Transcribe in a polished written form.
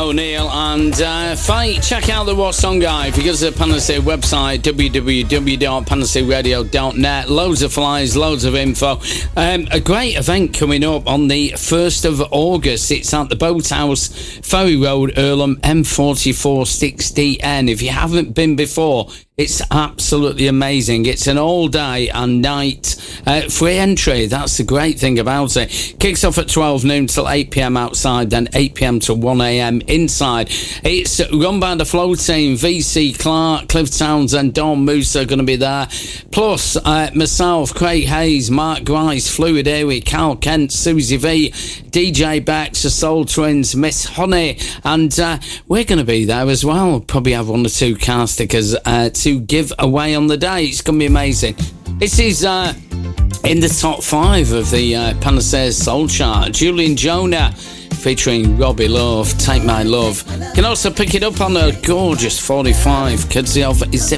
O'Neill and Fight. Check out the What Song Guide if you go to the Panacea website, www.panacearadio.net. Loads of flyers, loads of info. A great event coming up on the 1st of August. It's at the Boathouse, Ferry Road, Earlham, M44 6DN. If you haven't been before, it's absolutely amazing. It's an all day and night free entry. That's the great thing about it. Kicks off at 12 noon till 8 p.m. outside, then 8 p.m. to 1 a.m. inside. It's run by the Flow team. VC Clark, Cliff Townsend, Dawn Moose are going to be there. Plus myself, Craig Hayes, Mark Grice, Fluid Airway, Carl Kent, Susie V, DJ Bex, the Soul Twins, Miss Honey, and we're going to be there as well. We'll probably have one or two car stickers to give away on the day. It's going to be amazing. This is in the top 5 of the Panacea Soul Chart. Julian Jonah featuring Robbie Love, Take My Love. You can also pick it up on a gorgeous 45 courtesy of Is It